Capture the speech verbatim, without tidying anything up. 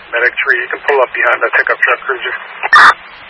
Medic three, you can pull up behind that pickup truck cruiser.